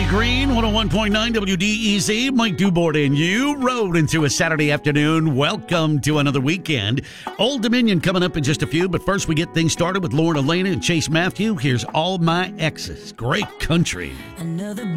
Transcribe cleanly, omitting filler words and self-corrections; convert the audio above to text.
Kenny Green, 101.9 WDEZ. Mike Dubord and you rode into a Saturday afternoon. Welcome to another weekend. Old Dominion coming up in just a few, but first we get things started with Lauren Elena and Chase Matthew. Here's All My Exes. Great country. Another